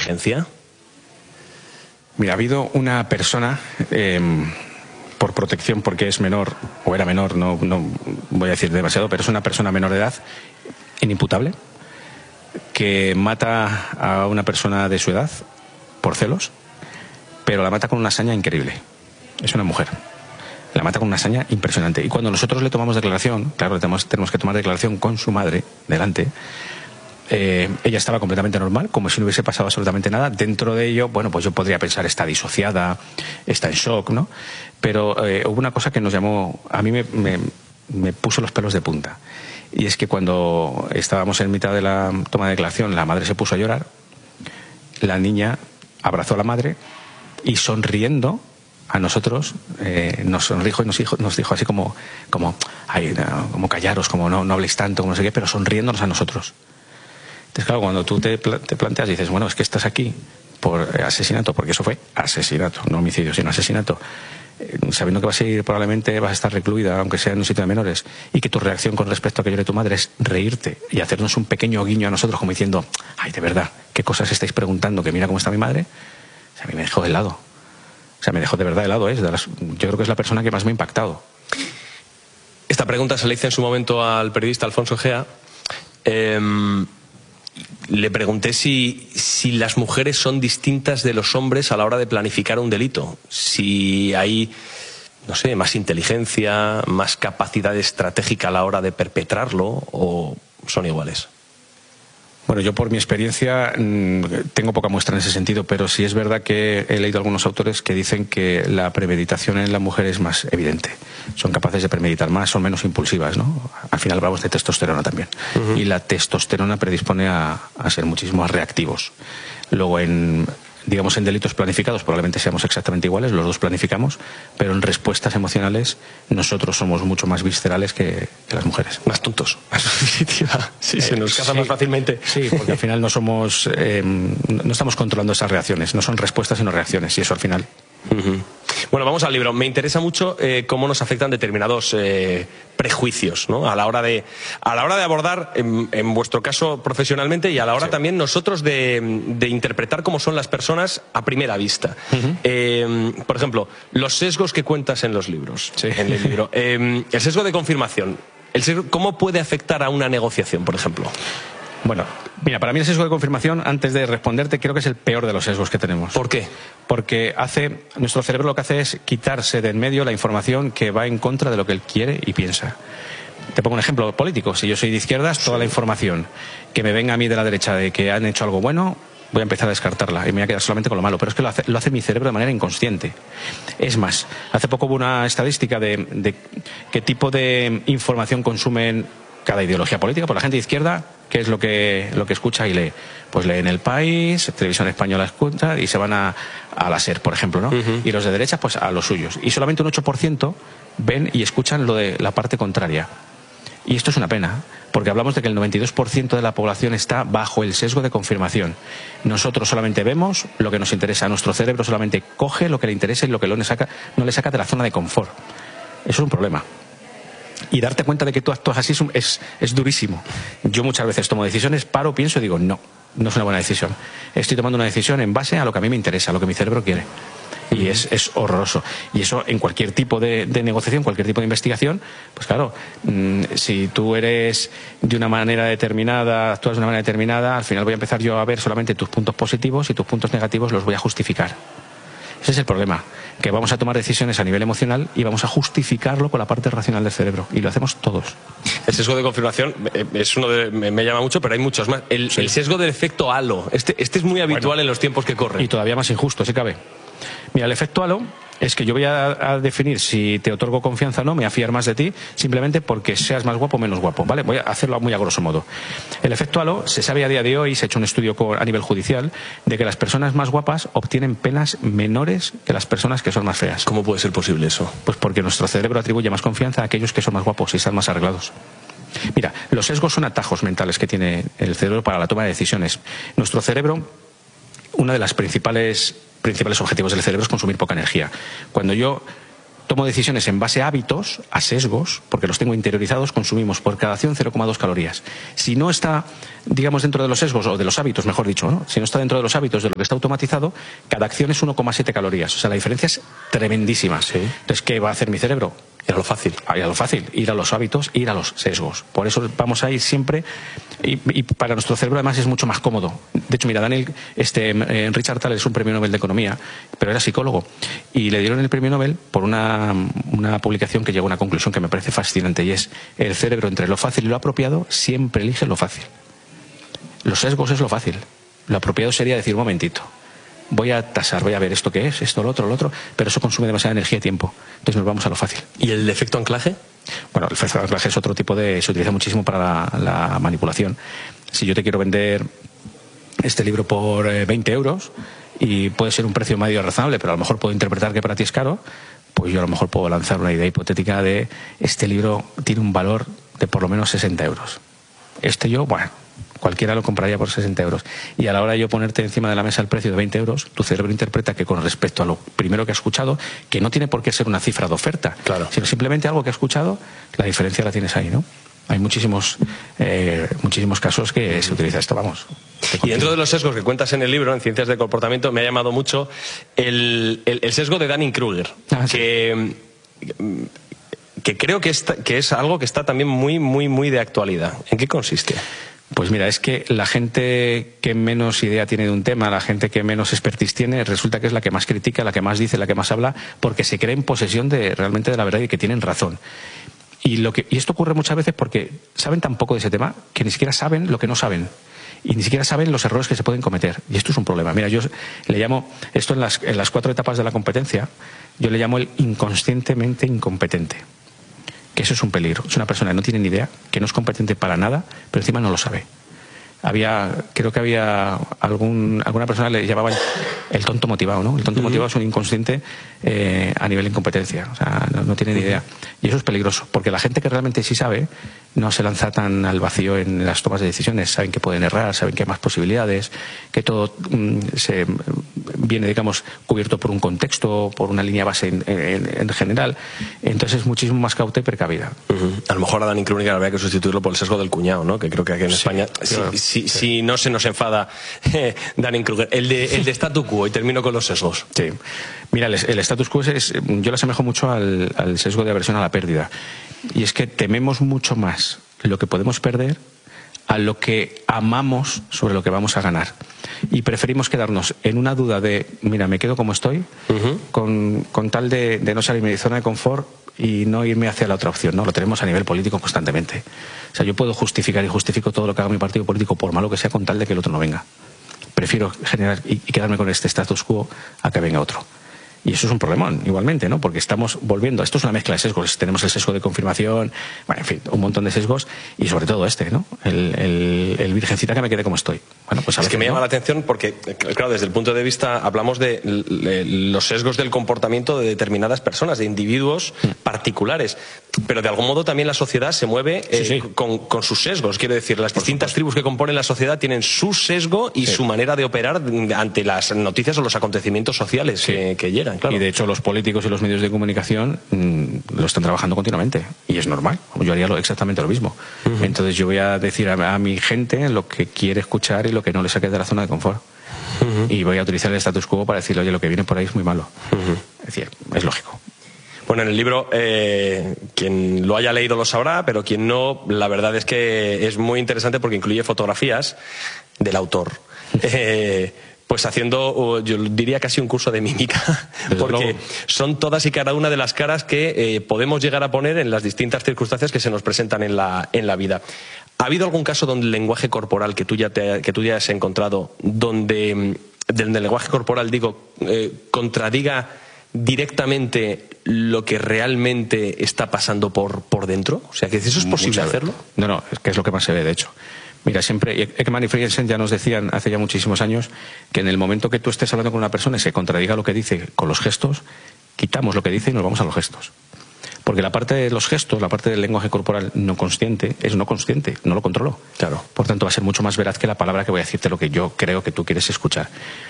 inteligencia? Mira, ha habido una persona, por protección, porque es menor, o era menor, no voy a decir demasiado, pero es una persona menor de edad, inimputable, que mata a una persona de su edad por celos, pero la mata con una hazaña increíble. Es una mujer. La mata con una hazaña impresionante. Y cuando nosotros le tomamos declaración, claro, tenemos que tomar declaración con su madre delante, ella estaba completamente normal, como si no hubiese pasado absolutamente nada. Dentro de ello, bueno, pues yo podría pensar, está disociada, está en shock, ¿no? Pero hubo una cosa que nos llamó, a mí me puso los pelos de punta. Y es que cuando estábamos en mitad de la toma de declaración, la madre se puso a llorar, la niña abrazó a la madre y sonriendo a nosotros nos sonrió y nos dijo así como callaros, como no habléis tanto, como no sé qué, pero sonriéndonos a nosotros. Entonces, claro, cuando tú te planteas y dices, bueno, es que estás aquí por asesinato, porque eso fue asesinato, no homicidio, sino asesinato, sabiendo que probablemente vas a estar recluida, aunque sea en un sitio de menores, y que tu reacción con respecto a que llore tu madre es reírte y hacernos un pequeño guiño a nosotros como diciendo, ay, de verdad, ¿qué cosas estáis preguntando? Que mira cómo está mi madre. O sea, a mí me dejó helado. O sea, me dejó de verdad helado. Yo creo que es la persona que más me ha impactado. Esta pregunta se le hice en su momento al periodista Alfonso Gea. Le pregunté si las mujeres son distintas de los hombres a la hora de planificar un delito. Si hay, no sé, más inteligencia, más capacidad estratégica a la hora de perpetrarlo, o son iguales. Bueno, yo por mi experiencia tengo poca muestra en ese sentido, pero sí es verdad que he leído algunos autores que dicen que la premeditación en la mujer es más evidente. Son capaces de premeditar más, son menos impulsivas, ¿no? Al final hablamos de testosterona también. Uh-huh. Y la testosterona predispone a ser muchísimo más reactivos. Luego en delitos planificados probablemente seamos exactamente iguales, los dos planificamos, pero en respuestas emocionales nosotros somos mucho más viscerales que las mujeres. Más tontos. Sí, se nos caza más fácilmente. Sí, porque al final no estamos controlando esas reacciones, no son respuestas sino reacciones, y eso al final... Uh-huh. Bueno, vamos al libro. Me interesa mucho cómo nos afectan determinados prejuicios, ¿no? A la hora de abordar, en vuestro caso profesionalmente, y a la hora también nosotros de interpretar cómo son las personas a primera vista. Uh-huh. Por ejemplo, los sesgos que cuentas en los libros. Sí. En el libro. El sesgo de confirmación. ¿Cómo puede afectar a una negociación, por ejemplo? Bueno, mira, para mí el sesgo de confirmación, antes de responderte, creo que es el peor de los sesgos que tenemos. ¿Por qué? Porque nuestro cerebro lo que hace es quitarse de en medio la información que va en contra de lo que él quiere y piensa. Te pongo un ejemplo político. Si yo soy de izquierdas, toda la información que me venga a mí de la derecha de que han hecho algo bueno, voy a empezar a descartarla y me voy a quedar solamente con lo malo. Pero es que lo hace mi cerebro de manera inconsciente. Es más, hace poco hubo una estadística de qué tipo de información consumen cada ideología política. Por la gente de izquierda, ¿qué es lo que escucha y lee? Pues leen El País, Televisión Española escucha y se van a la SER, por ejemplo, ¿no? Uh-huh. Y los de derecha, pues a los suyos. Y solamente un 8% ven y escuchan lo de la parte contraria. Y esto es una pena, porque hablamos de que el 92% de la población está bajo el sesgo de confirmación. Nosotros solamente vemos lo que nos interesa. Nuestro cerebro solamente coge lo que le interesa y lo que no le saca de la zona de confort. Eso es un problema. Y darte cuenta de que tú actúas así es durísimo. Yo muchas veces tomo decisiones, paro, pienso y digo, no es una buena decisión. Estoy tomando una decisión en base a lo que a mí me interesa, a lo que mi cerebro quiere. Y es horroroso. Y eso en cualquier tipo de negociación, cualquier tipo de investigación, pues claro, si tú eres de una manera determinada, actúas de una manera determinada, al final voy a empezar yo a ver solamente tus puntos positivos y tus puntos negativos los voy a justificar. Ese es el problema, que vamos a tomar decisiones a nivel emocional y vamos a justificarlo con la parte racional del cerebro. Y lo hacemos todos. El sesgo de confirmación es me llama mucho, pero hay muchos más. El sesgo del efecto halo. Este es muy habitual en los tiempos que corren. Y todavía más injusto, si cabe. Mira, el efecto halo es que yo voy a definir si te otorgo confianza o no, me voy a fiar más de ti, simplemente porque seas más guapo o menos guapo, ¿vale? Voy a hacerlo muy a grosso modo. El efecto halo se sabe a día de hoy, se ha hecho un estudio a nivel judicial, de que las personas más guapas obtienen penas menores que las personas que son más feas. ¿Cómo puede ser posible eso? Pues porque nuestro cerebro atribuye más confianza a aquellos que son más guapos y están más arreglados. Mira, los sesgos son atajos mentales que tiene el cerebro para la toma de decisiones. Nuestro cerebro, una de las principales objetivos del cerebro es consumir poca energía. Cuando yo tomo decisiones en base a hábitos, a sesgos, porque los tengo interiorizados, consumimos por cada acción 0,2 calorías. Si no está, digamos, dentro de los sesgos, o de los hábitos, mejor dicho, ¿no? Si no está dentro de los hábitos de lo que está automatizado, cada acción es 1,7 calorías. O sea, la diferencia es tremendísima. Sí. Entonces, ¿qué va a hacer mi cerebro? Ir a lo fácil. Ir a lo fácil, ir a los hábitos, ir a los sesgos. Por eso vamos a ir siempre, y para nuestro cerebro además es mucho más cómodo. De hecho, mira, Richard Thaler es un premio Nobel de Economía, pero era psicólogo, y le dieron el premio Nobel por una publicación que llegó a una conclusión que me parece fascinante, y es: el cerebro, entre lo fácil y lo apropiado, siempre elige lo fácil. Los sesgos es lo fácil. Lo apropiado sería decir: un momentito, voy a tasar, voy a ver esto que es, esto, lo otro, pero eso consume demasiada energía y tiempo. Entonces nos vamos a lo fácil. ¿Y el efecto anclaje? Bueno, el efecto anclaje es otro tipo se utiliza muchísimo para la manipulación. Si yo te quiero vender este libro por 20 euros, y puede ser un precio medio razonable, pero a lo mejor puedo interpretar que para ti es caro, pues yo a lo mejor puedo lanzar una idea hipotética de: este libro tiene un valor de por lo menos 60 euros. Cualquiera lo compraría por 60 euros. Y a la hora de yo ponerte encima de la mesa el precio de 20 euros, tu cerebro interpreta que con respecto a lo primero que ha escuchado, que no tiene por qué ser una cifra de oferta, claro, sino simplemente algo que ha escuchado, la diferencia la tienes ahí, ¿no? Hay muchísimos casos que se utiliza esto, vamos. Y dentro de los sesgos que cuentas en el libro, en Ciencias del Comportamiento, me ha llamado mucho el sesgo de Dunning-Kruger, que creo que es algo que está también muy de actualidad. ¿En qué consiste? Pues mira, es que la gente que menos idea tiene de un tema, la gente que menos expertise tiene, resulta que es la que más critica, la que más dice, la que más habla, porque se cree en posesión realmente de la verdad y que tienen razón. Y esto ocurre muchas veces porque saben tan poco de ese tema que ni siquiera saben lo que no saben. Y ni siquiera saben los errores que se pueden cometer. Y esto es un problema. Mira, yo le llamo, esto en las 4 etapas de la competencia, yo le llamo el inconscientemente incompetente. Que eso es un peligro. Es una persona que no tiene ni idea, que no es competente para nada, pero encima no lo sabe. Creo que había alguna persona le llamaban el tonto motivado, ¿no? El tonto motivado es un inconsciente a nivel de incompetencia, o sea, no tiene ni idea. Y eso es peligroso, porque la gente que realmente sí sabe no se lanza tan al vacío en las tomas de decisiones. Saben que pueden errar, saben que hay más posibilidades, que todo se viene, digamos, cubierto por un contexto, por una línea base en general. Entonces es muchísimo más cauta y precavida. A lo mejor a Dunning-Kruger habría que sustituirlo por el sesgo del cuñado, ¿no? Que creo que aquí en España, si no se nos enfada Dunning-Kruger. El de statu quo, y termino con los sesgos. Sí. Mira, el status quo yo lo asemejo mucho al sesgo de aversión a la pérdida. Y es que tememos mucho más lo que podemos perder a lo que amamos sobre lo que vamos a ganar. Y preferimos quedarnos en una duda de: mira, me quedo como estoy, con tal de no salirme de zona de confort y no irme hacia la otra opción, ¿no? Lo tenemos a nivel político constantemente. O sea, yo puedo justificar y justifico todo lo que haga mi partido político, por malo que sea, con tal de que el otro no venga. Prefiero generar y quedarme con este status quo a que venga otro. Y eso es un problemón, igualmente, ¿no? Porque estamos volviendo. Esto es una mezcla de sesgos. Tenemos el sesgo de confirmación, bueno, en fin, un montón de sesgos, y sobre todo ¿no? El virgencita que me quede como estoy. Bueno, pues es que me llama la atención porque, claro, desde el punto de vista, hablamos de los sesgos del comportamiento de determinadas personas, de individuos particulares. Pero de algún modo también la sociedad se mueve con sus sesgos. Quiero decir, las distintas tribus que componen la sociedad tienen su sesgo y su manera de operar ante las noticias o los acontecimientos sociales que llegan. Claro. Y de hecho los políticos y los medios de comunicación lo están trabajando continuamente. Y es normal. Yo haría exactamente lo mismo. Entonces yo voy a decir a mi gente lo que quiere escuchar y lo que no le saque de la zona de confort. Y voy a utilizar el status quo para decirle: oye, lo que viene por ahí es muy malo. Es decir, es lógico. Bueno, en el libro, quien lo haya leído lo sabrá, pero quien no, la verdad es que es muy interesante porque incluye fotografías del autor. Pues haciendo, yo diría, casi un curso de mímica, porque son todas y cada una de las caras que podemos llegar a poner en las distintas circunstancias que se nos presentan en la vida. ¿Ha habido algún caso donde el lenguaje corporal que tú ya has encontrado, donde del lenguaje corporal, contradiga directamente lo que realmente está pasando por dentro? O sea, ¿que eso es posible hacerlo? No, es que es lo que más se ve, de hecho. Mira, siempre, Ekman y Friedrichsen ya nos decían hace ya muchísimos años que en el momento que tú estés hablando con una persona y se contradiga lo que dice con los gestos, quitamos lo que dice y nos vamos a los gestos. Porque la parte de los gestos, la parte del lenguaje corporal no consciente, es no consciente, no lo controlo. Claro. Por tanto, va a ser mucho más veraz que la palabra que voy a decirte lo que yo creo que tú quieres escuchar.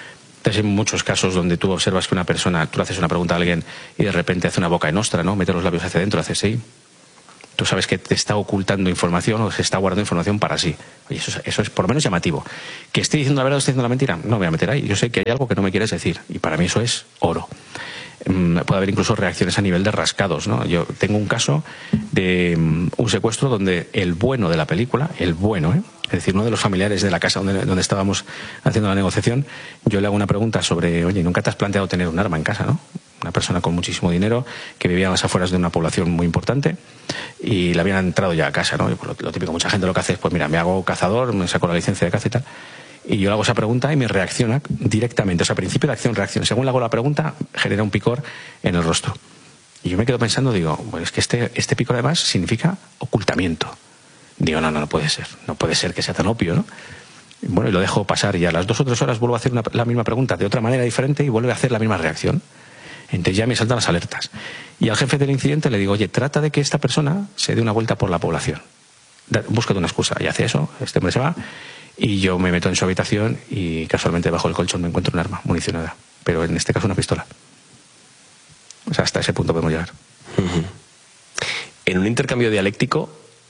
Entonces hay muchos casos donde tú observas que una persona, tú le haces una pregunta a alguien y de repente hace una boca en ostra, ¿no? Mete los labios hacia adentro, hace así. Tú sabes que te está ocultando información o se está guardando información para sí. Oye, eso es por lo menos llamativo. Que esté diciendo la verdad o esté diciendo la mentira, no me voy a meter ahí. Yo sé que hay algo que no me quieres decir y para mí eso es oro. Puede haber incluso reacciones a nivel de rascados, ¿no? Yo tengo un caso de un secuestro donde el bueno de la película, el bueno, es decir, uno de los familiares de la casa donde estábamos haciendo la negociación, yo le hago una pregunta sobre, oye, ¿nunca te has planteado tener un arma en casa, no? Una persona con muchísimo dinero que vivía en las afueras de una población muy importante y le habían entrado ya a casa, ¿no? Y pues lo típico, mucha gente lo que hace es, pues mira, me hago cazador, me saco la licencia de caza y tal. Y yo le hago esa pregunta y me reacciona directamente. O sea, principio de acción-reacción. Según le hago la pregunta, genera un picor en el rostro. Y yo me quedo pensando, digo, pues es que este picor además significa ocultamiento. Digo, no puede ser. No puede ser que sea tan obvio, ¿no? Bueno, y lo dejo pasar y a las 2 o 3 horas vuelvo a hacer la misma pregunta de otra manera diferente y vuelve a hacer la misma reacción. Entonces ya me saltan las alertas. Y al jefe del incidente le digo, oye, trata de que esta persona se dé una vuelta por la población. Búscate una excusa. Y hace eso, este hombre se va. Y yo me meto en su habitación y casualmente debajo del colchón me encuentro un arma municionada. Pero en este caso una pistola. O sea, hasta ese punto podemos llegar. En un intercambio dialéctico,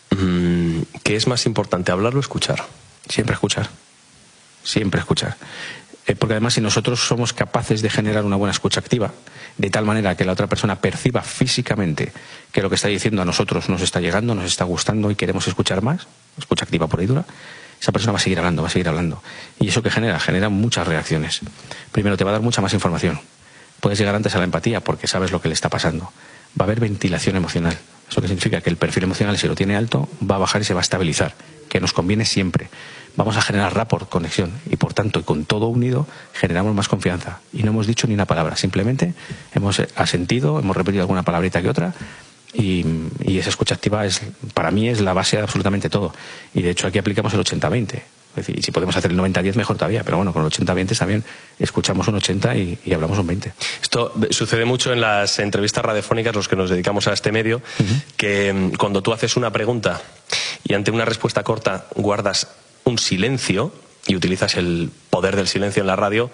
¿qué es más importante, hablar o escuchar? Siempre escuchar. Siempre escuchar. Porque además si nosotros somos capaces de generar una buena escucha activa, de tal manera que la otra persona perciba físicamente que lo que está diciendo a nosotros nos está llegando, nos está gustando y queremos escuchar más, escucha activa pura y dura, esa persona va a seguir hablando, va a seguir hablando. ¿Y eso qué genera? Genera muchas reacciones. Primero, te va a dar mucha más información. Puedes llegar antes a la empatía porque sabes lo que le está pasando. Va a haber ventilación emocional. Eso que significa que el perfil emocional, si lo tiene alto, va a bajar y se va a estabilizar, que nos conviene siempre. Vamos a generar rapport, conexión, y por tanto, con todo unido, generamos más confianza. Y no hemos dicho ni una palabra, simplemente hemos asentido, hemos repetido alguna palabrita que otra, y esa escucha activa para mí es la base de absolutamente todo. Y de hecho aquí aplicamos el 80-20. Es decir, si podemos hacer el 90-10 mejor todavía, pero bueno, con el 80-20 también escuchamos un 80 y hablamos un 20. Esto sucede mucho en las entrevistas radiofónicas, los que nos dedicamos a este medio, que cuando tú haces una pregunta y ante una respuesta corta guardas un silencio y utilizas el poder del silencio en la radio,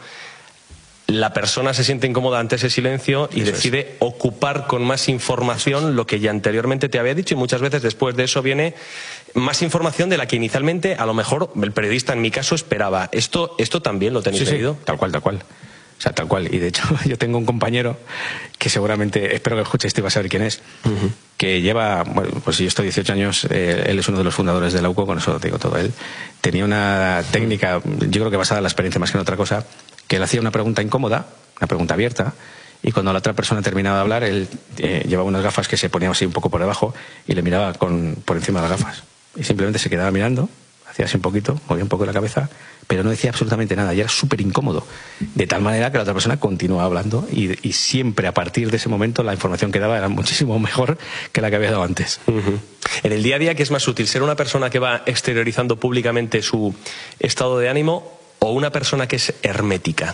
la persona se siente incómoda ante ese silencio y decide ocupar con más información lo que ya anteriormente te había dicho, y muchas veces después de eso viene más información de la que inicialmente a lo mejor el periodista en mi caso esperaba. ¿Esto también lo tenéis medido? Tal cual. O sea, tal cual. Y de hecho yo tengo un compañero que seguramente, espero que escuche esto y va a saber quién es, que lleva, bueno, pues yo estoy 18 años, él es uno de los fundadores de la UCO, con eso te digo todo. Él tenía una técnica, yo creo que basada en la experiencia más que en otra cosa, que él hacía una pregunta incómoda, una pregunta abierta, y cuando la otra persona terminaba de hablar, él llevaba unas gafas que se ponían así un poco por debajo y le miraba por encima de las gafas. Y simplemente se quedaba mirando, hacía así un poquito, movía un poco la cabeza, pero no decía absolutamente nada, y era súper incómodo. De tal manera que la otra persona continuaba hablando y siempre a partir de ese momento la información que daba era muchísimo mejor que la que había dado antes. En el día a día, ¿qué es más útil? ¿Ser una persona que va exteriorizando públicamente su estado de ánimo o una persona que es hermética?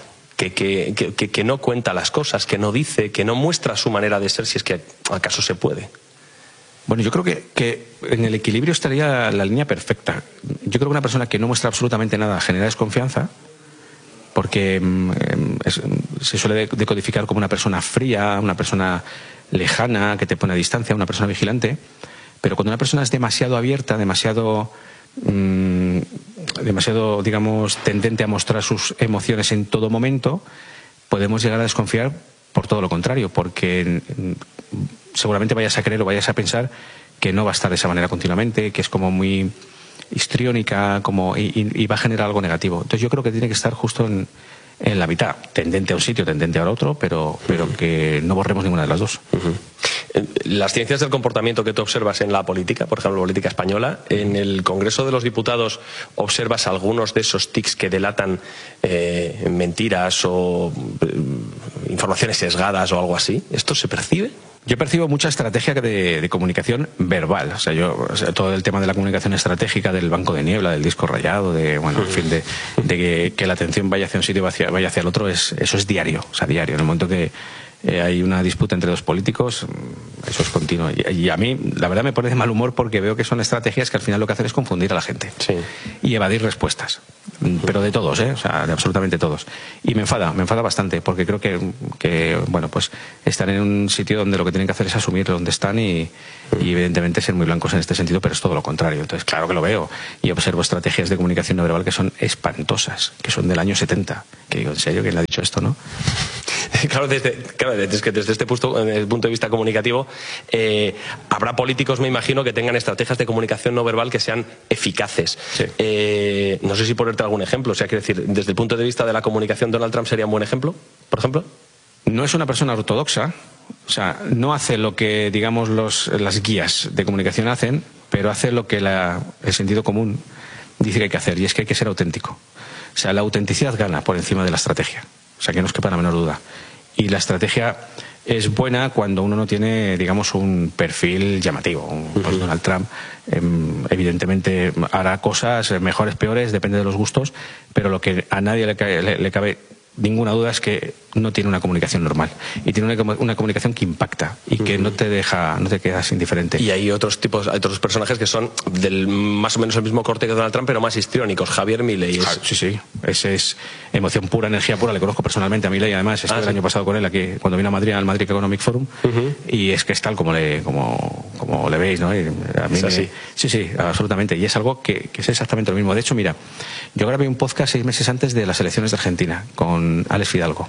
Que no cuenta las cosas, que no dice, que no muestra su manera de ser, si es que acaso se puede. Bueno, yo creo que en el equilibrio estaría la línea perfecta. Yo creo que una persona que no muestra absolutamente nada genera desconfianza, porque se suele decodificar como una persona fría, una persona lejana, que te pone a distancia, una persona vigilante. Pero cuando una persona es demasiado abierta, demasiado, digamos, tendente a mostrar sus emociones en todo momento, podemos llegar a desconfiar por todo lo contrario, porque seguramente vayas a creer o vayas a pensar que no va a estar de esa manera continuamente, que es como muy histriónica, y va a generar algo negativo. Entonces yo creo que tiene que estar justo en la mitad, tendente a un sitio, tendente a otro, pero que no borremos ninguna de las dos. Las ciencias del comportamiento que tú observas en la política, por ejemplo, política española, en el Congreso de los Diputados, ¿observas algunos de esos tics que delatan mentiras o informaciones sesgadas o algo así? ¿Esto se percibe? Yo percibo mucha estrategia de comunicación verbal. O sea, todo el tema de la comunicación estratégica, del banco de niebla, del disco rayado, en fin, de que la atención vaya hacia un sitio y vaya hacia el otro, eso es diario. O sea, diario. En el momento que hay una disputa entre dos políticos, eso es continuo. Y a mí, la verdad, me pone de mal humor porque veo que son estrategias que al final lo que hacen es confundir a la gente y evadir respuestas. Pero de todos, o sea, de absolutamente todos. Y me enfada bastante porque creo que bueno, pues están en un sitio donde lo que tienen que hacer es asumir donde están y evidentemente ser muy blancos en este sentido, pero es todo lo contrario. Entonces, claro que lo veo y observo estrategias de comunicación no verbal que son espantosas, que son del año 70. Que digo, ¿en serio quién le ha dicho esto, no? Claro, desde este punto de vista comunicativo, habrá políticos, me imagino, que tengan estrategias de comunicación no verbal que sean eficaces. Sí. No sé si ponerte algún ejemplo. O sea, quiero decir, desde el punto de vista de la comunicación, ¿Donald Trump sería un buen ejemplo, por ejemplo? No es una persona ortodoxa, o sea, no hace lo que, digamos, las guías de comunicación hacen, pero hace lo que el sentido común dice que hay que hacer, y es que hay que ser auténtico. O sea, la autenticidad gana por encima de la estrategia. O sea, que no os quepa la menor duda. Y la estrategia es buena cuando uno no tiene, digamos, un perfil llamativo. Pues Donald Trump, evidentemente, hará cosas mejores, peores, depende de los gustos, pero lo que a nadie le cabe ninguna duda es que no tiene una comunicación normal y tiene una comunicación que impacta y que no te quedas indiferente. Y hay otros personajes que son del más o menos el mismo corte que Donald Trump, pero más histriónicos. Javier Milei. Sí, ese es emoción pura, energía pura. Le conozco personalmente a Milei, además estuve el año pasado con él aquí cuando vino a Madrid al Madrid Economic Forum y es que es tal como le veis, ¿no? Y a mí sí, absolutamente. Y es algo que es exactamente lo mismo. De hecho, mira, yo grabé un podcast 6 meses antes de las elecciones de Argentina con Alex Fidalgo.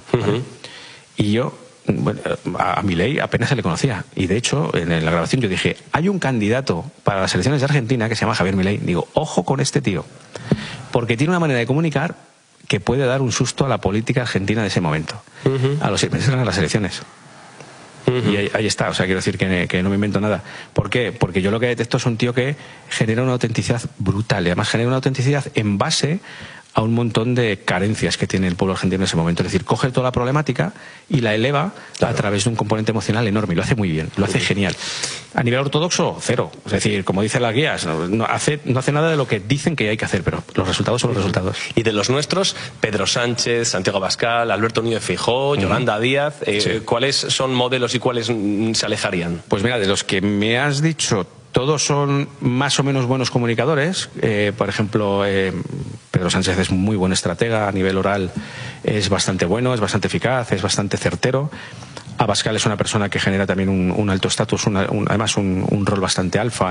Y yo, bueno, a Milei apenas se le conocía. Y de hecho, en la grabación yo dije, hay un candidato para las elecciones de Argentina que se llama Javier Milei. Digo, ojo con este tío. Porque tiene una manera de comunicar que puede dar un susto a la política argentina de ese momento. A los 6 meses eran las elecciones. Y ahí está, o sea, quiero decir que no me invento nada. ¿Por qué? Porque yo lo que detecto es un tío que genera una autenticidad brutal. Y además genera una autenticidad en base a un montón de carencias que tiene el pueblo argentino en ese momento. Es decir, coge toda la problemática y la eleva a través de un componente emocional enorme. Y lo hace muy bien, lo hace genial. A nivel ortodoxo, cero. Es decir, como dicen las guías, no hace nada de lo que dicen que hay que hacer, pero los resultados son los resultados. Y de los nuestros, Pedro Sánchez, Santiago Abascal, Alberto Núñez Feijóo, Yolanda Díaz, ¿cuáles son modelos y cuáles se alejarían? Pues mira, de los que me has dicho, todos son más o menos buenos comunicadores. Por ejemplo, Pedro Sánchez es muy buen estratega, a nivel oral es bastante bueno, es bastante eficaz, es bastante certero. Abascal es una persona que genera también un alto estatus, además un rol bastante alfa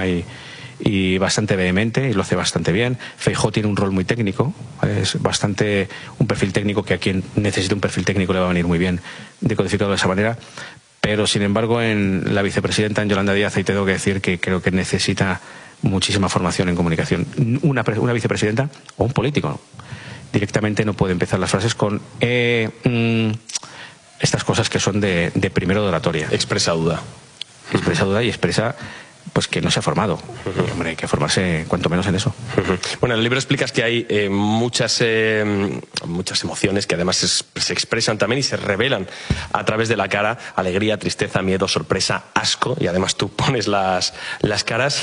y bastante vehemente, y lo hace bastante bien. Feijóo tiene un rol muy técnico, es bastante un perfil técnico que a quien necesite un perfil técnico le va a venir muy bien decodificarlo de esa manera. Pero, sin embargo, en la vicepresidenta, en Yolanda Díaz, ahí tengo que decir que creo que necesita muchísima formación en comunicación. Una vicepresidenta o un político directamente no puede empezar las frases con estas cosas que son de primero de oratoria. Expresa duda Y expresa pues que no se ha formado. Y, hombre, hay que formarse cuanto menos en eso. Bueno, en el libro explicas que hay muchas emociones que además se expresan también y se revelan a través de la cara: alegría, tristeza, miedo, sorpresa, asco, y además tú pones las caras.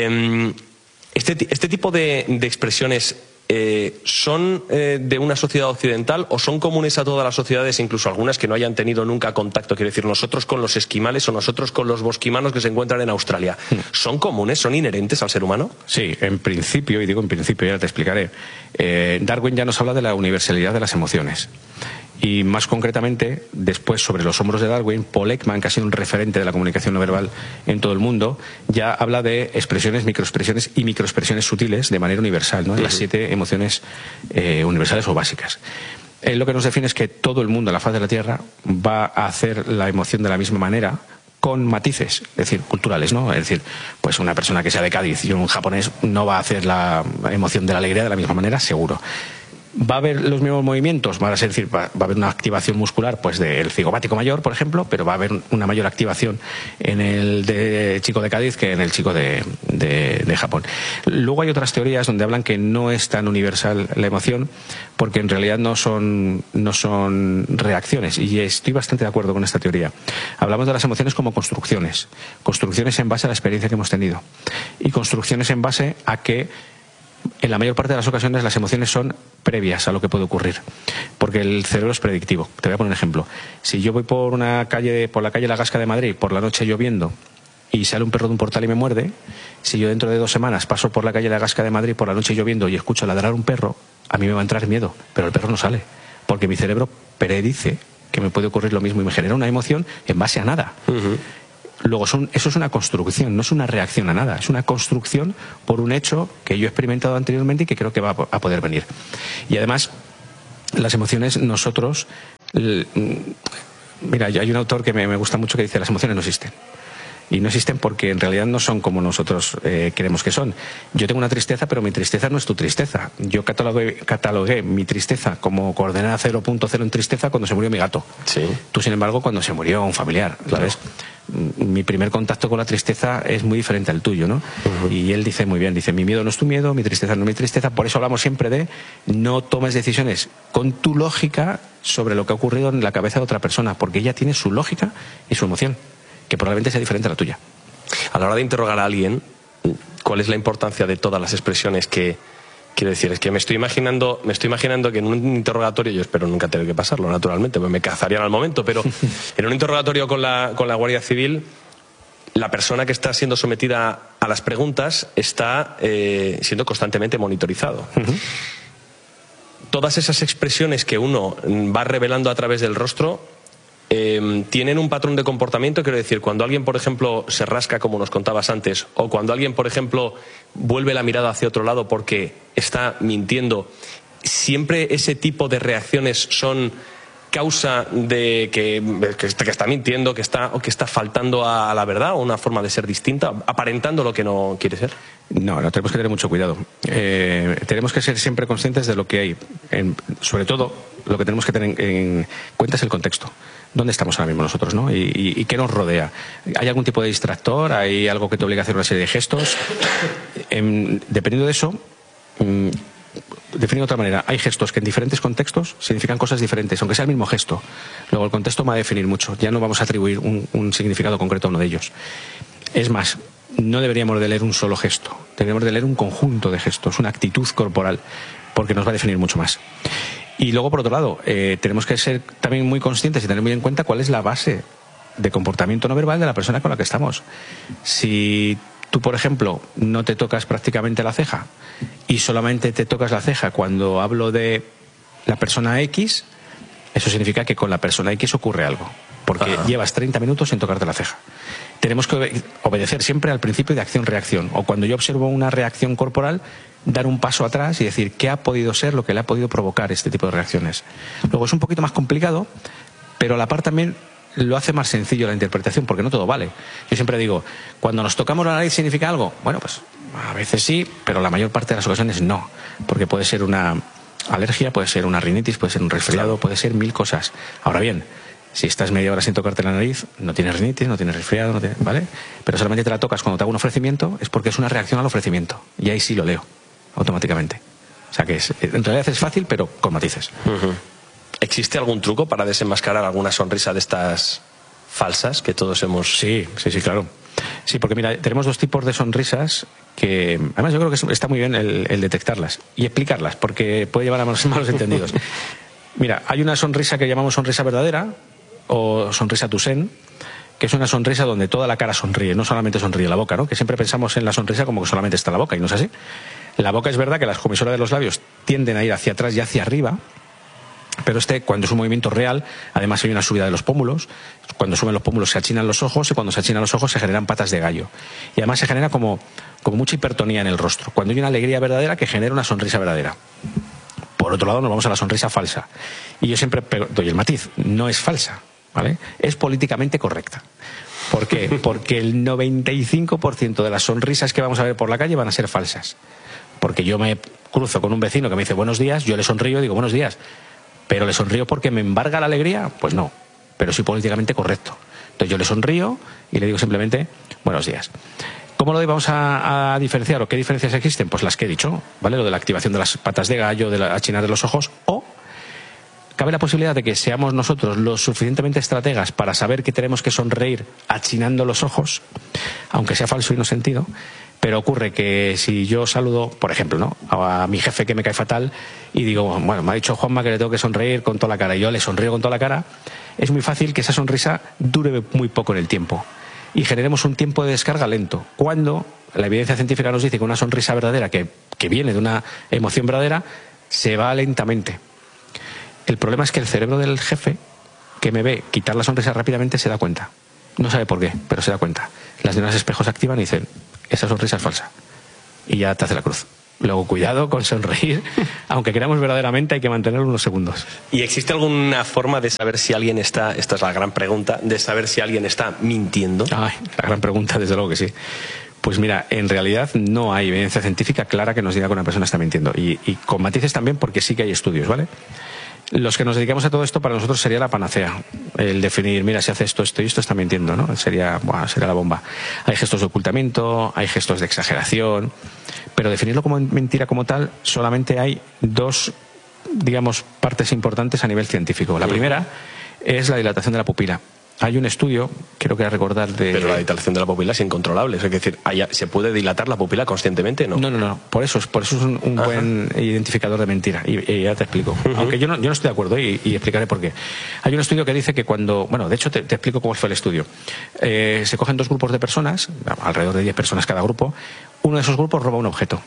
Este tipo de expresiones ¿son de una sociedad occidental o son comunes a todas las sociedades, incluso algunas que no hayan tenido nunca contacto? Quiero decir, nosotros con los esquimales o nosotros con los bosquimanos que se encuentran en Australia, ¿son comunes, son inherentes al ser humano? Sí, en principio, y digo en principio, ya te explicaré. Darwin ya nos habla de la universalidad de las emociones. Y más concretamente, después, sobre los hombros de Darwin, Paul Ekman, que ha sido un referente de la comunicación no verbal en todo el mundo, ya habla de expresiones, microexpresiones y microexpresiones sutiles de manera universal, ¿no? Las 7 emociones universales o básicas. Él lo que nos define es que todo el mundo en la faz de la Tierra va a hacer la emoción de la misma manera, con matices, es decir, culturales, ¿no? Es decir, pues una persona que sea de Cádiz y un japonés no va a hacer la emoción de la alegría de la misma manera, seguro. ¿Va a haber los mismos movimientos? Va a haber una activación muscular pues del cigopático mayor, por ejemplo, pero va a haber una mayor activación en el chico de Cádiz que en el chico de Japón. Luego hay otras teorías donde hablan que no es tan universal la emoción, porque en realidad no son reacciones, y estoy bastante de acuerdo con esta teoría. Hablamos de las emociones como construcciones en base a la experiencia que hemos tenido, y construcciones en base a que En la mayor parte de las ocasiones las emociones son previas a lo que puede ocurrir, porque el cerebro es predictivo. Te voy a poner un ejemplo. Si yo voy por la calle La Gasca de Madrid, por la noche lloviendo, y sale un perro de un portal y me muerde, si yo dentro de 2 semanas paso por la calle La Gasca de Madrid por la noche lloviendo y escucho ladrar un perro, a mí me va a entrar miedo, pero el perro no sale, porque mi cerebro predice que me puede ocurrir lo mismo y me genera una emoción en base a nada. Luego, eso es una construcción, no es una reacción a nada, es una construcción por un hecho que yo he experimentado anteriormente y que creo que va a poder venir. Y además, las emociones nosotros... Mira, hay un autor que me gusta mucho que dice: las emociones no existen. Y no existen porque en realidad no son como nosotros creemos que son. Yo tengo una tristeza, pero mi tristeza no es tu tristeza. Yo catalogué mi tristeza como coordenada 0.0 en tristeza cuando se murió mi gato. Sí. Tú, sin embargo, cuando se murió un familiar, ¿sabes? Claro. Mi primer contacto con la tristeza es muy diferente al tuyo, ¿no? Y él dice muy bien, dice: mi miedo no es tu miedo, mi tristeza no es mi tristeza. Por eso hablamos siempre de no tomes decisiones con tu lógica sobre lo que ha ocurrido en la cabeza de otra persona, porque ella tiene su lógica y su emoción, que probablemente sea diferente a la tuya. A la hora de interrogar a alguien, ¿cuál es la importancia de todas las expresiones que... Quiero decir, es que me estoy imaginando que en un interrogatorio, yo espero nunca tener que pasarlo, naturalmente, pues me cazarían al momento, pero en un interrogatorio con la Guardia Civil, la persona que está siendo sometida a las preguntas está siendo constantemente monitorizado. Todas esas expresiones que uno va revelando a través del rostro tienen un patrón de comportamiento. Quiero decir, cuando alguien, por ejemplo, se rasca, como nos contabas antes, o cuando alguien, por ejemplo, vuelve la mirada hacia otro lado porque está mintiendo, siempre ese tipo de reacciones son causa de que está mintiendo, que está faltando a la verdad, o una forma de ser distinta, aparentando lo que no quiere ser. No, tenemos que tener mucho cuidado. Tenemos que ser siempre conscientes de lo que hay. Sobre todo, lo que tenemos que tener en cuenta es el contexto. ¿Dónde estamos ahora mismo nosotros, ¿no? ¿Y qué nos rodea? ¿Hay algún tipo de distractor? ¿Hay algo que te obliga a hacer una serie de gestos? Dependiendo de eso, definido de otra manera, hay gestos que en diferentes contextos significan cosas diferentes, aunque sea el mismo gesto. Luego el contexto va a definir mucho. Ya no vamos a atribuir un significado concreto a uno de ellos. Es más, no deberíamos de leer un solo gesto. Deberíamos de leer un conjunto de gestos, una actitud corporal, porque nos va a definir mucho más. Y luego, por otro lado, tenemos que ser también muy conscientes y tener muy en cuenta cuál es la base de comportamiento no verbal de la persona con la que estamos. Si tú, por ejemplo, no te tocas prácticamente la ceja y solamente te tocas la ceja cuando hablo de la persona X, eso significa que con la persona X ocurre algo, porque llevas 30 minutos sin tocarte la ceja. Tenemos que obedecer siempre al principio de acción-reacción, o cuando yo observo una reacción corporal, dar un paso atrás y decir qué ha podido ser lo que le ha podido provocar este tipo de reacciones. Luego es un poquito más complicado, pero a la par también lo hace más sencillo la interpretación, porque no todo vale. Yo siempre digo, cuando nos tocamos la nariz, ¿significa algo? Bueno, pues a veces sí, pero la mayor parte de las ocasiones no, porque puede ser una alergia, puede ser una rinitis, puede ser un resfriado, puede ser 1000 cosas. Ahora bien, si estás media hora sin tocarte la nariz, no tienes rinitis, no tienes resfriado, ¿vale? Pero solamente te la tocas cuando te hago un ofrecimiento, es porque es una reacción al ofrecimiento. Y ahí sí lo leo, automáticamente. O sea que en realidad es fácil, pero con matices. ¿Existe algún truco para desenmascarar alguna sonrisa de estas falsas que todos hemos...? Sí, claro. Sí, porque mira, tenemos 2 tipos de sonrisas que, además, yo creo que está muy bien el detectarlas y explicarlas, porque puede llevar a malos entendidos. Mira, hay una sonrisa que llamamos sonrisa verdadera o sonrisa Toussaint, que es una sonrisa donde toda la cara sonríe, no solamente sonríe la boca, ¿no? Que siempre pensamos en la sonrisa como que solamente está la boca, y no es así. La boca, es verdad que las comisuras de los labios tienden a ir hacia atrás y hacia arriba, pero cuando es un movimiento real, además hay una subida de los pómulos. Cuando suben los pómulos se achinan los ojos, y cuando se achinan los ojos se generan patas de gallo. Y además se genera como mucha hipertonía en el rostro, cuando hay una alegría verdadera que genera una sonrisa verdadera. Por otro lado, nos vamos a la sonrisa falsa. Y yo siempre doy el matiz, no es falsa, ¿vale? Es políticamente correcta. ¿Por qué? Porque el 95% de las sonrisas que vamos a ver por la calle van a ser falsas. Porque yo me cruzo con un vecino que me dice buenos días, yo le sonrío y digo buenos días. ¿Pero le sonrío porque me embarga la alegría? Pues no, pero sí políticamente correcto. Entonces yo le sonrío y le digo simplemente buenos días. ¿Cómo lo vamos a diferenciar o qué diferencias existen? Pues las que he dicho, ¿vale? Lo de la activación de las patas de gallo, de la achinar de los ojos, o cabe la posibilidad de que seamos nosotros lo suficientemente estrategas para saber que tenemos que sonreír achinando los ojos, aunque sea falso y no sentido. Pero ocurre que si yo saludo, por ejemplo, ¿no?, a mi jefe que me cae fatal y digo, bueno, me ha dicho Juanma que le tengo que sonreír con toda la cara, y yo le sonrío con toda la cara, es muy fácil que esa sonrisa dure muy poco en el tiempo y generemos un tiempo de descarga lento, cuando la evidencia científica nos dice que una sonrisa verdadera, que viene de una emoción verdadera, se va lentamente. El problema es que el cerebro del jefe, que me ve quitar la sonrisa rápidamente, se da cuenta. No sabe por qué, pero se da cuenta. Las neuronas espejo se activan y dicen, esa sonrisa es falsa. Y ya te hace la cruz. Luego, cuidado con sonreír. Aunque queramos verdaderamente, hay que mantenerlo unos segundos. ¿Y existe alguna forma de saber si alguien está, esta es la gran pregunta, de saber si alguien está mintiendo? Ay, la gran pregunta, desde luego que sí. Pues mira, en realidad no hay evidencia científica clara que nos diga que una persona está mintiendo. Y con matices también, porque sí que hay estudios, ¿vale? Los que nos dedicamos a todo esto, para nosotros sería la panacea. El definir, mira, si hace esto, esto y esto, está mintiendo, ¿no? Sería la bomba. Hay gestos de ocultamiento, hay gestos de exageración, pero definirlo como mentira como tal, solamente hay dos, digamos, partes importantes a nivel científico. La primera es la dilatación de la pupila. Hay un estudio, creo que recordar de... Pero la dilatación de la pupila es incontrolable. Es decir, ¿se puede dilatar la pupila conscientemente? No. No. Por eso es un buen identificador de mentira. Y ya te explico. Aunque yo no estoy de acuerdo y explicaré por qué. Hay un estudio que dice que cuando... Bueno, de hecho te explico cómo fue el estudio. Se cogen dos grupos de personas, alrededor de 10 personas cada grupo. Uno de esos grupos roba un objeto.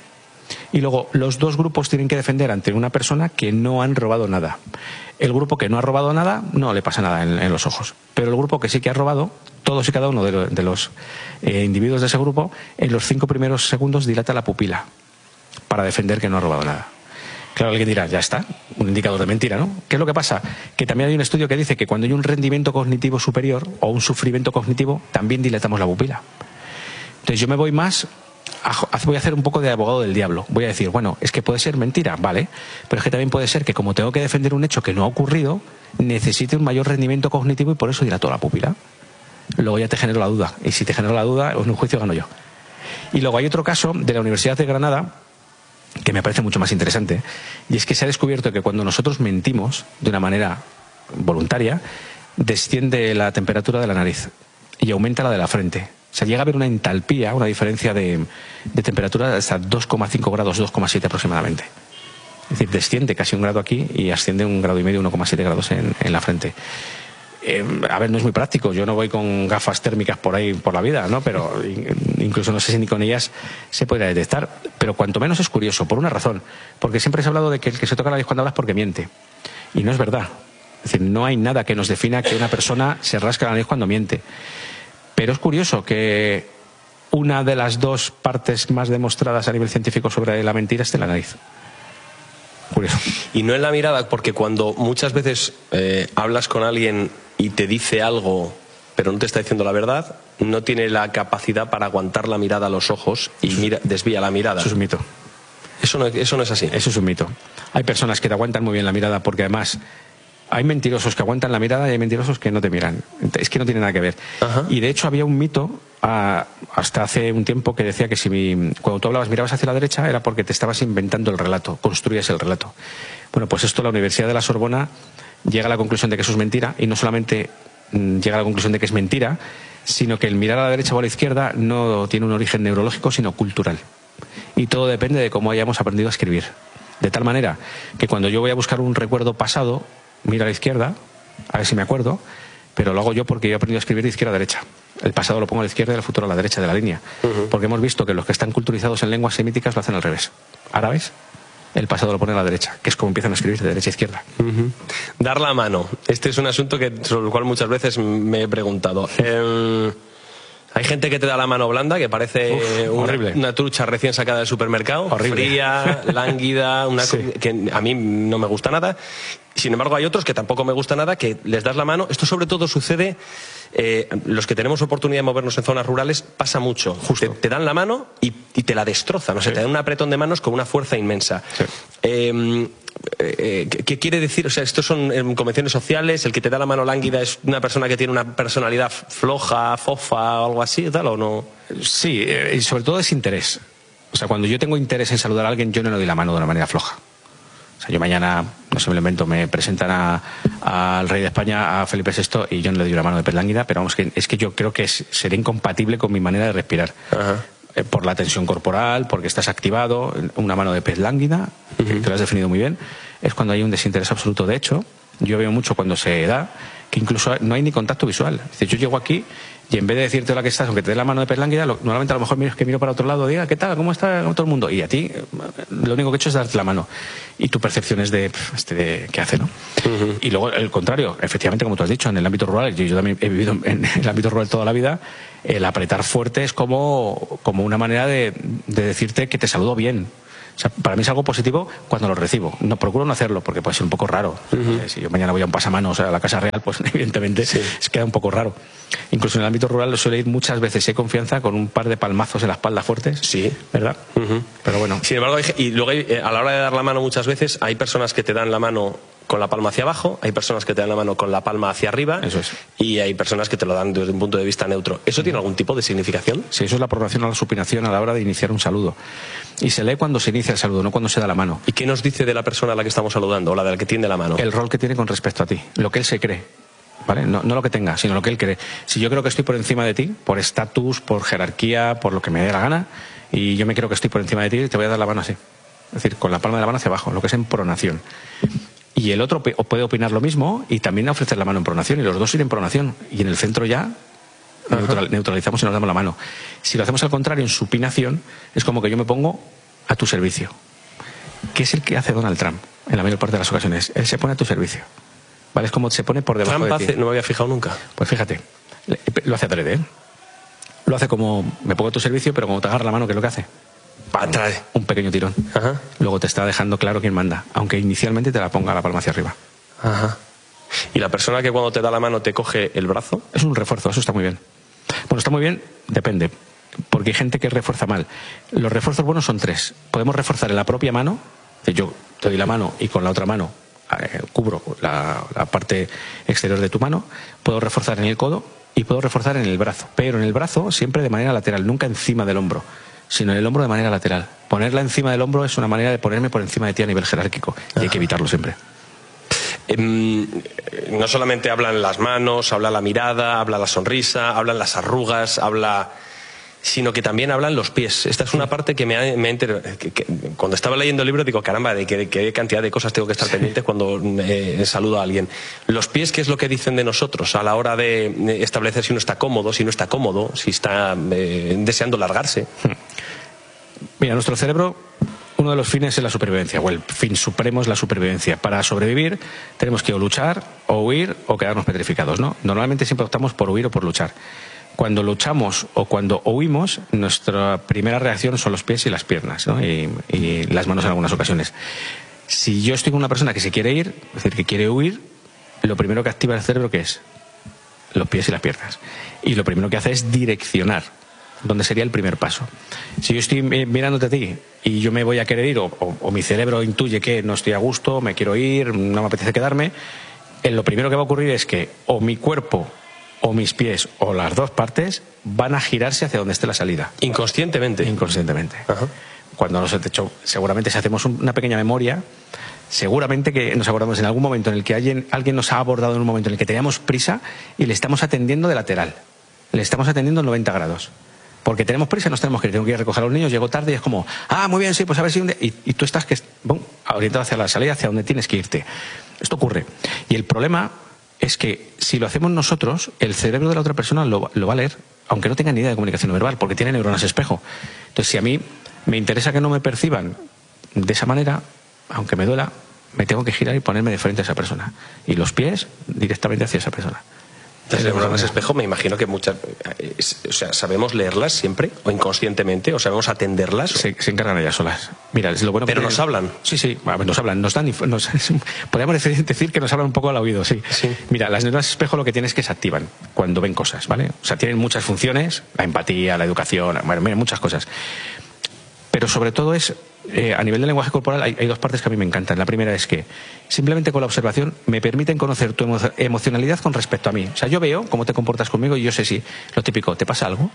Y luego los dos grupos tienen que defender ante una persona que no han robado nada. El grupo que no ha robado nada no le pasa nada en los ojos. Pero el grupo que sí que ha robado, todos y cada uno de los individuos de ese grupo, en los 5 primeros segundos dilata la pupila para defender que no ha robado nada. Claro, alguien dirá, ya está, un indicador de mentira, ¿no? ¿Qué es lo que pasa? Que también hay un estudio que dice que cuando hay un rendimiento cognitivo superior o un sufrimiento cognitivo, también dilatamos la pupila. Entonces yo me voy más... Voy a hacer un poco de abogado del diablo. Voy a decir, bueno, es que puede ser mentira, vale, pero es que también puede ser que como tengo que defender un hecho que no ha ocurrido, necesite un mayor rendimiento cognitivo y por eso dilato la pupila. Luego ya te genero la duda. Y si te genero la duda, en un juicio gano yo. Y luego hay otro caso de la Universidad de Granada que me parece mucho más interesante, y es que se ha descubierto que cuando nosotros mentimos de una manera voluntaria, desciende la temperatura de la nariz y aumenta la de la frente. O sea, llega a haber una entalpía, una diferencia de temperatura hasta 2,5 grados, 2,7 aproximadamente. Es decir, desciende casi 1 grado aquí y asciende 1,5 grados, 1,7 grados en la frente. A ver, no es muy práctico. Yo no voy con gafas térmicas por ahí por la vida, ¿no? Pero incluso no sé si ni con ellas se podría detectar. Pero cuanto menos es curioso, por una razón. Porque siempre se ha hablado de que el que se toca la nariz cuando hablas porque miente. Y no es verdad. Es decir, no hay nada que nos defina que una persona se rasca la nariz cuando miente. Pero es curioso que una de las dos partes más demostradas a nivel científico sobre la mentira esté en la nariz. Curioso. Y no en la mirada, porque cuando muchas veces hablas con alguien y te dice algo, pero no te está diciendo la verdad, no tiene la capacidad para aguantar la mirada a los ojos y desvía la mirada. Eso es un mito. Eso no es así. Eso es un mito. Hay personas que te aguantan muy bien la mirada porque además... Hay mentirosos que aguantan la mirada y hay mentirosos que no te miran. Es que no tiene nada que ver. Ajá. Y de hecho había un mito hasta hace un tiempo que decía que cuando tú hablabas mirabas hacia la derecha era porque te estabas inventando el relato, construías el relato. Bueno, pues esto la Universidad de la Sorbona llega a la conclusión de que eso es mentira, y no solamente llega a la conclusión de que es mentira, sino que el mirar a la derecha o a la izquierda no tiene un origen neurológico, sino cultural. Y todo depende de cómo hayamos aprendido a escribir. De tal manera que cuando yo voy a buscar un recuerdo pasado, miro a la izquierda, a ver si me acuerdo, pero lo hago yo porque yo he aprendido a escribir de izquierda a derecha. El pasado lo pongo a la izquierda y el futuro a la derecha de la línea. Porque hemos visto que los que están culturizados en lenguas semíticas lo hacen al revés. Árabes, el pasado lo ponen a la derecha, que es como empiezan a escribir de derecha a izquierda. Dar la mano. Este es un asunto sobre el cual muchas veces me he preguntado. Hay gente que te da la mano blanda, que parece una trucha recién sacada del supermercado, horrible. Fría, lánguida, que a mí no me gusta nada. Sin embargo, hay otros que tampoco me gusta nada, que les das la mano. Esto sobre todo sucede, los que tenemos oportunidad de movernos en zonas rurales, pasa mucho. Te dan la mano y te la destrozan. O sea, te dan un apretón de manos con una fuerza inmensa. Sí. ¿Qué quiere decir? O sea, estos son convenciones sociales. El que te da la mano lánguida es una persona que tiene una personalidad floja, fofa o algo así, ¿tal o no? Sí, y sobre todo es interés. O sea, cuando yo tengo interés en saludar a alguien, yo no le doy la mano de una manera floja. O sea, yo mañana, no sé, me lo invento, me presentan al rey de España, a Felipe VI, y yo no le doy una mano de pez lánguida, pero vamos, es que yo creo que sería incompatible con mi manera de respirar. Ajá. Por la tensión corporal, porque estás activado. Una mano de pez lánguida, que lo has definido muy bien, es cuando hay un desinterés absoluto. De hecho, yo veo mucho cuando se da que incluso no hay ni contacto visual. Es decir, yo llego aquí y en vez de decirte hola, ¿qué estás?, aunque te dé la mano de pez lánguida, normalmente a lo mejor miro para otro lado, diga, ¿qué tal? ¿Cómo está todo el mundo? Y a ti lo único que he hecho es darte la mano. Y tu percepción es de ¿qué hace, no? Y luego el contrario, efectivamente, como tú has dicho, en el ámbito rural, yo también he vivido en el ámbito rural toda la vida, el apretar fuerte es como una manera de decirte que te saludo bien. O sea, para mí es algo positivo cuando lo recibo. No procuro no hacerlo porque puede ser un poco raro. Si yo mañana voy a un pasamanos a la Casa Real, pues evidentemente queda un poco raro. Incluso en el ámbito rural lo suele ir muchas veces, si hay confianza, con un par de palmazos en la espalda fuertes. Sí. ¿Verdad? Pero bueno. Sin embargo, y luego a la hora de dar la mano muchas veces hay personas que te dan la mano con la palma hacia abajo, hay personas que te dan la mano con la palma hacia arriba. Eso es. Y hay personas que te lo dan desde un punto de vista neutro. ¿Eso tiene algún tipo de significación? Sí, eso es la programación a la supinación a la hora de iniciar un saludo. Y se lee cuando se inicia el saludo, no cuando se da la mano. ¿Y qué nos dice de la persona a la que estamos saludando, o la de la que tiende la mano? El rol que tiene con respecto a ti, lo que él se cree. ¿Vale? No lo que tenga, sino lo que él cree. Si yo creo que estoy por encima de ti, por estatus, por jerarquía, por lo que me dé la gana, y yo me creo que estoy por encima de ti, te voy a dar la mano así. Es decir, con la palma de la mano hacia abajo, lo que es en pronación. Y el otro puede opinar lo mismo y también ofrecer la mano en pronación, y los dos ir en pronación. Y en el centro ya neutralizamos y nos damos la mano. Si lo hacemos al contrario, en supinación, es como que yo me pongo a tu servicio. ¿Qué es el que hace Donald Trump en la mayor parte de las ocasiones? Él se pone a tu servicio. ¿Vale? Es como se pone por debajo Trump de ti. No me había fijado nunca. Pues fíjate, lo hace adrede, ¿eh? Lo hace como, me pongo a tu servicio, pero como te agarra la mano, ¿qué es lo que hace? Trae un pequeño tirón. Ajá. Luego te está dejando claro quién manda, aunque inicialmente te la ponga la palma hacia arriba. Ajá. ¿Y la persona que cuando te da la mano te coge el brazo? Es un refuerzo, eso está muy bien. Bueno, está muy bien, depende, porque hay gente que refuerza mal. Los refuerzos buenos son tres. Podemos reforzar en la propia mano, yo te doy la mano y con la otra mano cubro la parte exterior de tu mano. Puedo reforzar en el codo y puedo reforzar en el brazo, pero en el brazo siempre de manera lateral, nunca encima del hombro, sino en el hombro de manera lateral. Ponerla encima del hombro es una manera de ponerme por encima de ti a nivel jerárquico, y hay que evitarlo siempre. No solamente hablan las manos, habla la mirada, habla la sonrisa, hablan las arrugas, sino que también hablan los pies. Esta es una parte que cuando estaba leyendo el libro digo, caramba, de qué cantidad de cosas tengo que estar pendientes cuando saludo a alguien. Los pies, ¿qué es lo que dicen de nosotros a la hora de establecer si uno está cómodo, si no está cómodo, si está deseando largarse? Mira, nuestro cerebro, uno de los fines es la supervivencia, o el fin supremo es la supervivencia. Para sobrevivir tenemos que o luchar, o huir, o quedarnos petrificados, ¿no? Normalmente siempre optamos por huir o por luchar. Cuando luchamos o cuando huimos, nuestra primera reacción son los pies y las piernas, ¿no? y las manos en algunas ocasiones. Si yo estoy con una persona que se quiere ir, es decir, que quiere huir, lo primero que activa el cerebro, ¿qué es? Los pies y las piernas. Y lo primero que hace es direccionar, donde sería el primer paso. Si yo estoy mirándote a ti y yo me voy a querer ir, o mi cerebro intuye que no estoy a gusto, me quiero ir, no me apetece quedarme, lo primero que va a ocurrir es que o mi cuerpo o mis pies o las dos partes van a girarse hacia donde esté la salida. Inconscientemente. Inconscientemente. Ajá. Cuando de hecho, seguramente si hacemos una pequeña memoria, seguramente que nos acordamos en algún momento en el que alguien nos ha abordado en un momento en el que teníamos prisa y le estamos atendiendo de lateral. Le estamos atendiendo en 90 grados. Porque tenemos prisa, nos tenemos que ir. Tengo que ir a recoger a los niños, llego tarde y es como, muy bien, sí, pues a ver si... Y tú estás orientado hacia la salida, hacia donde tienes que irte. Esto ocurre. Y el problema es que si lo hacemos nosotros, el cerebro de la otra persona lo va a leer, aunque no tenga ni idea de comunicación no verbal, porque tiene neuronas espejo. Entonces, si a mí me interesa que no me perciban de esa manera, aunque me duela, me tengo que girar y ponerme de frente a esa persona. Y los pies directamente hacia esa persona. Las neuronas espejo, me imagino que ¿sabemos leerlas siempre? ¿O inconscientemente? ¿O sabemos atenderlas? Se encargan ellas solas. Mira, es lo bueno. ¿Pero nos hablan? Sí, nos hablan. Podríamos decir que nos hablan un poco al oído, sí. Mira, las neuronas espejo lo que tienen es que se activan cuando ven cosas, ¿vale? O sea, tienen muchas funciones, la empatía, la educación, muchas cosas. Pero sobre todo a nivel de lenguaje corporal hay dos partes que a mí me encantan. La primera es que simplemente con la observación me permiten conocer tu emocionalidad con respecto a mí. O sea, yo veo cómo te comportas conmigo y yo sé si lo típico, ¿te pasa algo?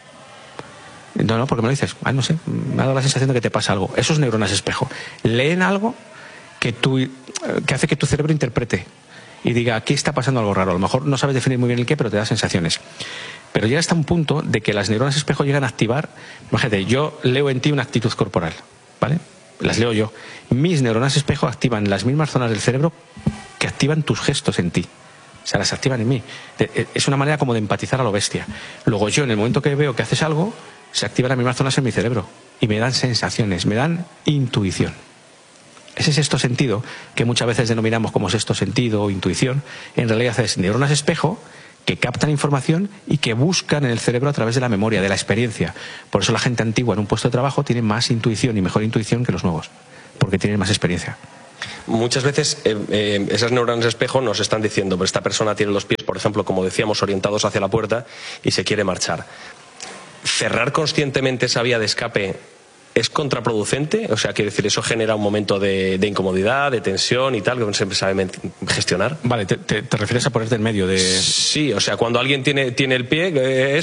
porque me lo dices. No sé, me ha dado la sensación de que te pasa algo. Esos neuronas espejo leen algo que hace que tu cerebro interprete y diga, aquí está pasando algo raro. A lo mejor no sabes definir muy bien el qué, pero te da sensaciones. Pero llega hasta un punto de que las neuronas espejo llegan a activar. Imagínate, yo leo en ti una actitud corporal, ¿vale? Las leo yo. Mis neuronas espejo activan las mismas zonas del cerebro que activan tus gestos en ti. O sea, las activan en mí. Es una manera como de empatizar a lo bestia. Luego yo, en el momento que veo que haces algo, se activan las mismas zonas en mi cerebro. Y me dan sensaciones, me dan intuición. Ese sexto sentido, que muchas veces denominamos como sexto sentido o intuición, en realidad es neuronas espejo que captan información y que buscan en el cerebro a través de la memoria, de la experiencia. Por eso la gente antigua en un puesto de trabajo tiene más intuición y mejor intuición que los nuevos, porque tienen más experiencia. Muchas veces esas neuronas espejo nos están diciendo, pero esta persona tiene los pies, por ejemplo, como decíamos, orientados hacia la puerta y se quiere marchar. ¿Cerrar conscientemente esa vía de escape es contraproducente? O sea, quiere decir, eso genera un momento de incomodidad, de tensión y tal, que no siempre sabe gestionar. Vale, ¿te refieres a ponerte en medio de...? Sí, o sea, cuando alguien tiene el pie,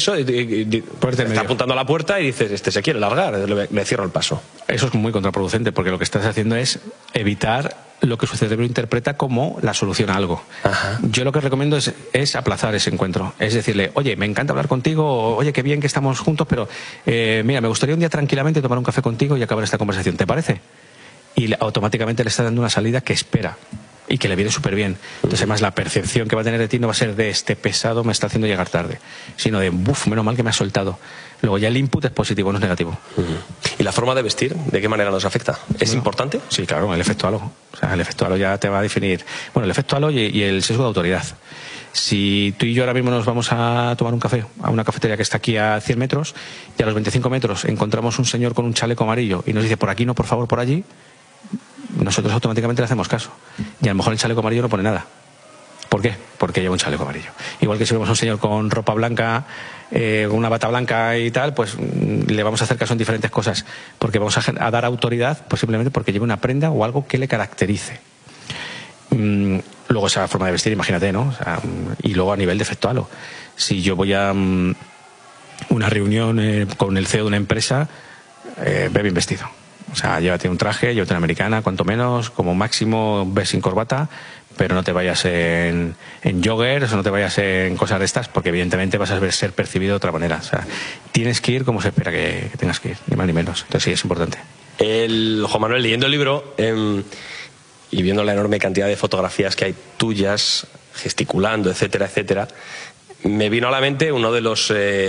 está apuntando a la puerta y dices, se quiere largar, le cierro el paso. Eso es muy contraproducente, porque lo que estás haciendo es evitar lo que su cerebro interpreta como la solución a algo. Ajá. Yo lo que recomiendo es aplazar ese encuentro. Es decirle, oye, me encanta hablar contigo, oye, qué bien que estamos juntos, pero mira, me gustaría un día tranquilamente tomar un café contigo y acabar esta conversación. ¿Te parece? Y automáticamente le está dando una salida que espera y que le viene súper bien. Entonces, además, la percepción que va a tener de ti no va a ser de este pesado me está haciendo llegar tarde, sino de, buf, menos mal que me ha soltado. Luego ya el input es positivo, no es negativo. ¿Y la forma de vestir, de qué manera nos afecta? ¿Es importante? Sí, claro, el efecto halo. O sea, el efecto halo ya te va a definir. Bueno, el efecto halo y el sesgo de autoridad. Si tú y yo ahora mismo nos vamos a tomar un café a una cafetería que está aquí a 100 metros y a los 25 metros encontramos un señor con un chaleco amarillo y nos dice, por aquí no, por favor, por allí, nosotros automáticamente le hacemos caso. Y a lo mejor el chaleco amarillo no pone nada. ¿Por qué? Porque lleva un chaleco amarillo. Igual que si vemos a un señor con ropa blanca, una bata blanca y tal, pues le vamos a hacer caso en diferentes cosas. Porque vamos a dar autoridad, pues simplemente porque lleve una prenda o algo que le caracterice. Luego esa forma de vestir, imagínate, ¿no? O sea, y luego a nivel de efecto halo. Si yo voy a una reunión con el CEO de una empresa, ve bien vestido. O sea, llévate un traje, llévate una americana, cuanto menos, como máximo ves sin corbata, pero no te vayas en joggers o no te vayas en cosas de estas, porque evidentemente vas a ser percibido de otra manera. O sea, tienes que ir como se espera que tengas que ir, ni más ni menos. Entonces sí, es importante. Juan Manuel, leyendo el libro y viendo la enorme cantidad de fotografías que hay tuyas, gesticulando, etcétera, etcétera, me vino a la mente uno de los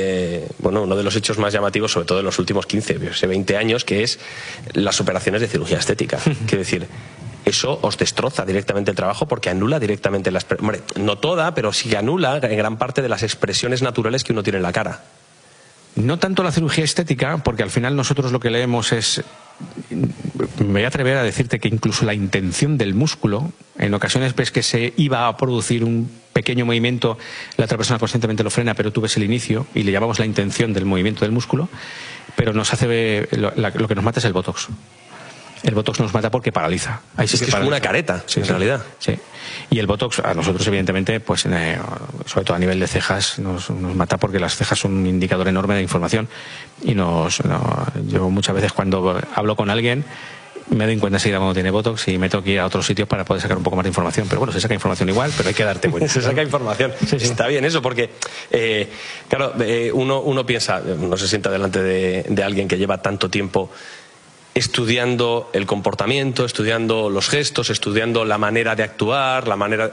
hechos más llamativos, sobre todo en los últimos 15, 20 años, que es las operaciones de cirugía estética. Quiero decir, eso os destroza directamente el trabajo porque anula directamente no toda, pero sí anula en gran parte de las expresiones naturales que uno tiene en la cara. No tanto la cirugía estética, porque al final nosotros lo que leemos es... Me voy a atrever a decirte que incluso la intención del músculo, en ocasiones ves que se iba a producir un pequeño movimiento, la otra persona conscientemente lo frena, pero tú ves el inicio y le llamamos la intención del movimiento del músculo, pero nos hace lo que nos mata es el botox. El botox nos mata porque paraliza. Ahí sí es que es como una careta, sí, en realidad. Sí. Y el botox a nosotros evidentemente, pues sobre todo a nivel de cejas, nos mata porque las cejas son un indicador enorme de información y yo muchas veces cuando hablo con alguien me doy cuenta enseguida cuando tiene botox y me tengo que ir a otros sitios para poder sacar un poco más de información. Pero bueno, se saca información igual, pero hay que darte cuenta. Se saca información. Sí. Está bien eso, porque claro, uno piensa, no se sienta delante de alguien que lleva tanto tiempo estudiando el comportamiento, estudiando los gestos, estudiando la manera de actuar,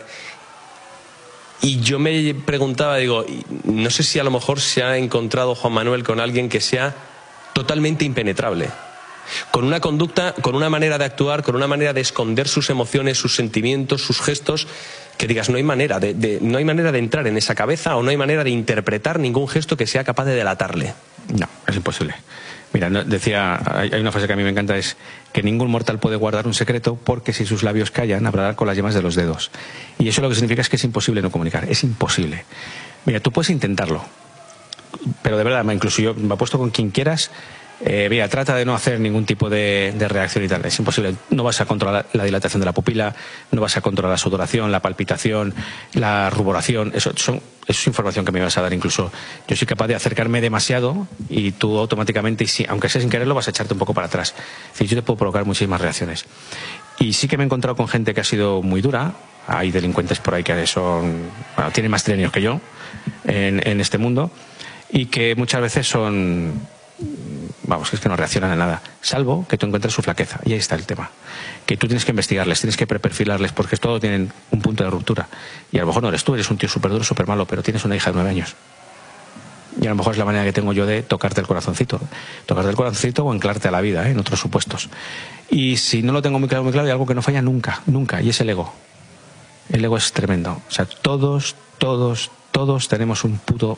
y yo me preguntaba, digo, no sé si a lo mejor se ha encontrado Juan Manuel con alguien que sea totalmente impenetrable, con una conducta, con una manera de actuar, con una manera de esconder sus emociones, sus sentimientos, sus gestos, que digas, no hay manera de entrar en esa cabeza o no hay manera de interpretar ningún gesto que sea capaz de delatarle. No, es imposible. Mira, hay una frase que a mí me encanta, es que ningún mortal puede guardar un secreto porque si sus labios callan, hablará con las yemas de los dedos. Y eso lo que significa es que es imposible no comunicar, es imposible. Mira, tú puedes intentarlo, pero de verdad, incluso yo me apuesto con quien quieras, mira, trata de no hacer ningún tipo de reacción y tal, es imposible. No vas a controlar la dilatación de la pupila, no vas a controlar la sudoración, la palpitación, la ruboración, eso es información que me vas a dar. Incluso yo soy capaz de acercarme demasiado y tú automáticamente, aunque sea sin quererlo, vas a echarte un poco para atrás. Es decir, yo te puedo provocar muchísimas reacciones. Y sí que me he encontrado con gente que ha sido muy dura. Hay delincuentes por ahí que tienen más trienios que yo en este mundo, y que muchas veces es que no reaccionan a nada, salvo que tú encuentres su flaqueza. Y ahí está el tema, que tú tienes que investigarles, tienes que perfilarles, porque todos tienen un punto de ruptura. Y a lo mejor no eres tú, eres un tío súper duro, súper malo, pero tienes una hija de 9 años. Y a lo mejor es la manera que tengo yo de tocarte el corazoncito o anclarte a la vida, en otros supuestos. Y si no lo tengo muy claro, hay algo que no falla nunca, y es el ego. El ego es tremendo. O sea, todos tenemos un punto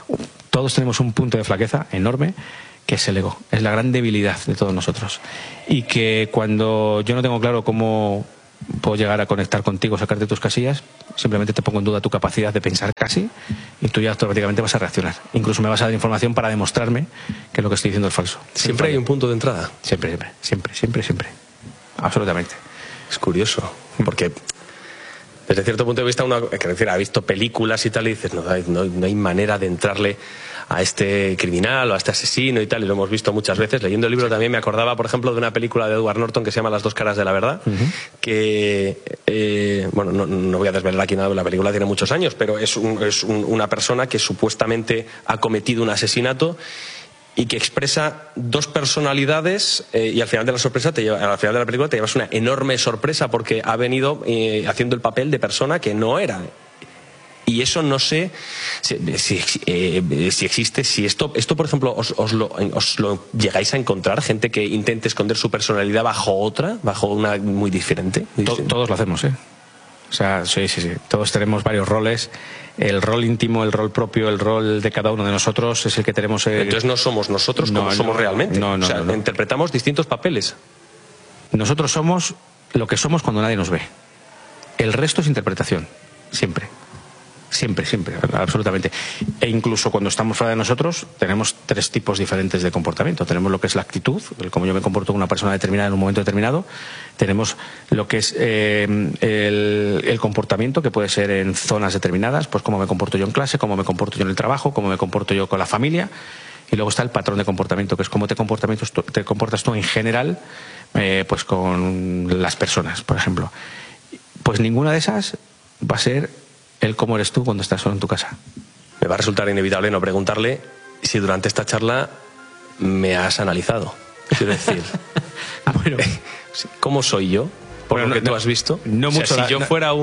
de flaqueza enorme, que es el ego. Es la gran debilidad de todos nosotros. Y que cuando yo no tengo claro cómo puedo llegar a conectar contigo, sacarte tus casillas, simplemente te pongo en duda tu capacidad de pensar casi, y tú ya automáticamente vas a reaccionar. Incluso me vas a dar información para demostrarme que lo que estoy diciendo es falso. Siempre hay un punto de entrada. Siempre. Absolutamente. Es curioso, porque desde cierto punto de vista uno ha visto películas y tal, y dices, no hay manera de entrarle a este criminal o a este asesino y tal, y lo hemos visto muchas veces. Leyendo el libro también me acordaba, por ejemplo, de una película de Edward Norton que se llama Las dos caras de la verdad, que, no voy a desvelar aquí nada, la película tiene muchos años, pero es una persona que supuestamente ha cometido un asesinato y que expresa dos personalidades, y al final de la película te llevas una enorme sorpresa, porque ha venido haciendo el papel de persona que no era. Y eso no sé si existe, si esto por ejemplo os lo llegáis a encontrar, gente que intente esconder su personalidad bajo una muy diferente. Todos lo hacemos, O sea, sí. Todos tenemos varios roles. El rol íntimo, el rol propio, el rol de cada uno de nosotros es el que tenemos. Entonces no somos nosotros como somos realmente. No. Interpretamos distintos papeles. Nosotros somos lo que somos cuando nadie nos ve. El resto es interpretación. Siempre, absolutamente. E incluso cuando estamos fuera de nosotros, tenemos 3 tipos diferentes de comportamiento. Tenemos lo que es la actitud, el cómo yo me comporto con una persona determinada en un momento determinado. Tenemos lo que es el comportamiento, que puede ser en zonas determinadas, pues cómo me comporto yo en clase, cómo me comporto yo en el trabajo, cómo me comporto yo con la familia. Y luego está el patrón de comportamiento, que es cómo te comportas tú en general, pues con las personas, por ejemplo. Pues ninguna de esas va a ser el cómo eres tú cuando estás solo en tu casa. Me va a resultar inevitable no preguntarle si durante esta charla me has analizado. Quiero decir, ¿cómo soy yo? Por lo que tú has visto. Si yo fuera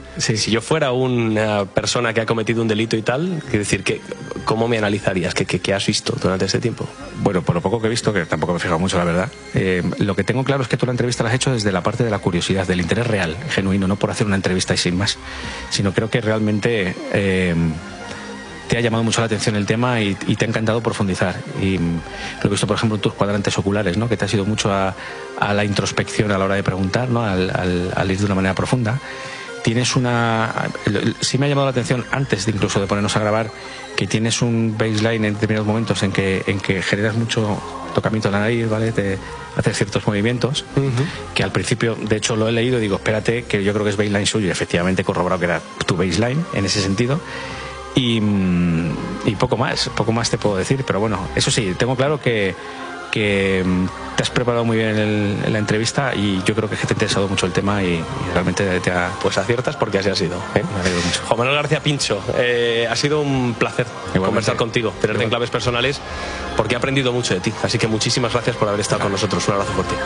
una persona que ha cometido un delito y tal, quiero decir, ¿cómo me analizarías? ¿Qué has visto durante ese tiempo? Bueno, por lo poco que he visto, que tampoco me he fijado mucho, la verdad, lo que tengo claro es que tú la entrevista la has hecho desde la parte de la curiosidad, del interés real, genuino, no por hacer una entrevista y sin más, sino creo que realmente te ha llamado mucho la atención el tema y te ha encantado profundizar. Y lo he visto, por ejemplo, en tus cuadrantes oculares, ¿no? Que te has ido mucho a la introspección a la hora de preguntar, ¿no? Al ir de una manera profunda. Tienes sí me ha llamado la atención, antes de incluso de ponernos a grabar, que tienes un baseline en determinados momentos en que generas mucho tocamiento de la nariz, ¿vale? Te haces ciertos movimientos, que al principio, de hecho, lo he leído y digo, espérate, que yo creo que es baseline suyo, y efectivamente he corroborado que era tu baseline en ese sentido. Y poco más te puedo decir, pero bueno, eso sí, tengo claro que te has preparado muy bien en la entrevista, y yo creo que te ha interesado mucho el tema y realmente pues aciertas, porque así ha sido, ¿eh? Me alegro mucho. Juan Manuel García Pincho, ha sido un placer conversar contigo, tenerte en Claves Personales, porque he aprendido mucho de ti, así que muchísimas gracias por haber estado con nosotros. Un abrazo fuerte.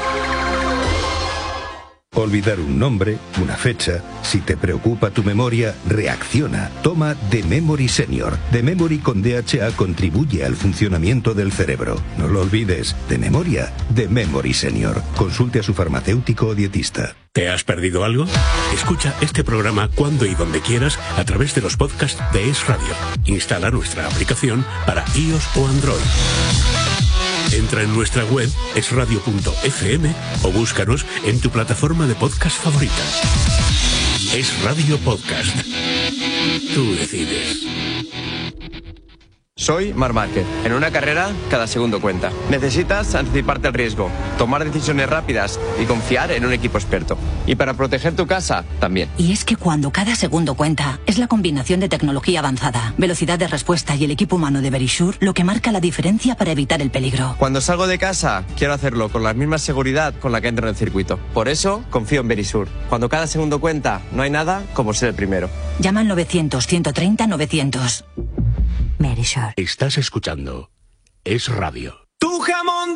Olvidar un nombre, una fecha. Si te preocupa tu memoria, reacciona. Toma The Memory Senior. The Memory con DHA contribuye al funcionamiento del cerebro. No lo olvides. De memoria, The Memory Senior. Consulte a su farmacéutico o dietista. ¿Te has perdido algo? Escucha este programa cuando y donde quieras a través de los podcasts de Es Radio. Instala nuestra aplicación para iOS o Android. Entra en nuestra web esradio.fm o búscanos en tu plataforma de podcast favorita. Es Radio Podcast. Tú decides. Soy Marc Márquez. En una carrera, cada segundo cuenta. Necesitas anticiparte al riesgo, tomar decisiones rápidas y confiar en un equipo experto. Y para proteger tu casa, también. Y es que cuando cada segundo cuenta, es la combinación de tecnología avanzada, velocidad de respuesta y el equipo humano de Verisure lo que marca la diferencia para evitar el peligro. Cuando salgo de casa, quiero hacerlo con la misma seguridad con la que entro en el circuito. Por eso, confío en Verisure. Cuando cada segundo cuenta, no hay nada como ser el primero. Llama al 900-130-900. Verisure. Estás escuchando Es Radio. Tu jamón